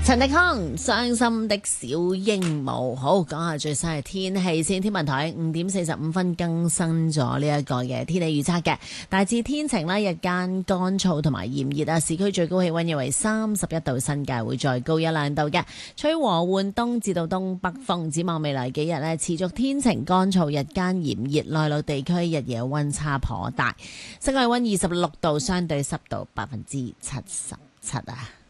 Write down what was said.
陳迪康傷心的小鸚鵡。好，講下最新嘅天氣先。天文台5:45更新咗呢一個嘅天氣預測嘅，大致天晴啦，日間乾燥同埋炎熱啊，市區最高氣溫約為31度，新界會再高1-2度嘅，吹和緩東至到東北風。展望未來幾日呢，持續天晴乾燥，日間炎熱，內陸地區日夜溫差頗大。室外溫26度，相對濕度77%啊。